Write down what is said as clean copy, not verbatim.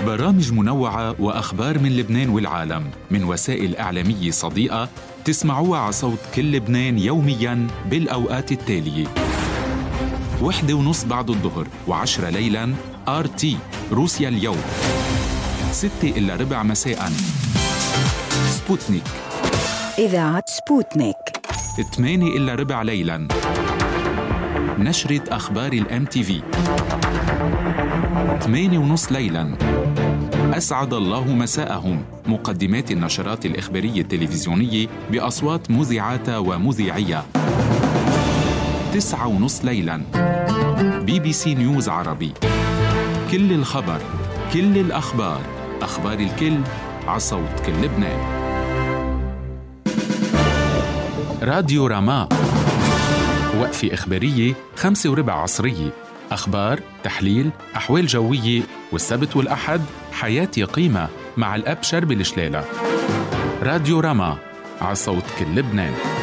برامج منوعة وأخبار من لبنان والعالم من وسائل إعلامية صديقة تسمعوها على صوت كل لبنان يومياً بالأوقات التالية: 1:30 بعد الظهر و10 ليلاً RT روسيا اليوم، 6:15 مساءً سبوتنيك إذاعة سبوتنيك، 8:15 ليلاً نشرة أخبار الMTV، 8:30 ليلاً أسعد الله مساءهم، مقدمات النشرات الإخبارية التلفزيونية بأصوات مذيعاتها ومذيعيها، 9:30 ليلاً BBC نيوز عربي، كل الخبر، كل الأخبار، أخبار الكل على صوت كل لبنان. راديو راما، وقفة إخبارية 5:15 عصرية، أخبار، تحليل، أحوال جوية، والسبت والأحد حياتي قيمة مع الأب شرب الشلالة. راديو راما على صوت كل لبنان.